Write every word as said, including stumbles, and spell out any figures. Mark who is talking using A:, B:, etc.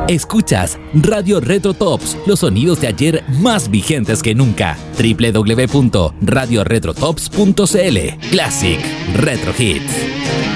A: Escuchas Radio Retro Tops, los sonidos de ayer más vigentes que nunca. doble u doble u doble u punto radio retro tops punto c l. Classic Retro Hits.